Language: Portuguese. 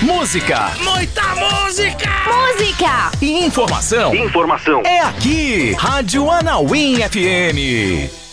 Música, muita música! Música! E informação. Informação. É aqui, Rádio Anauim FM.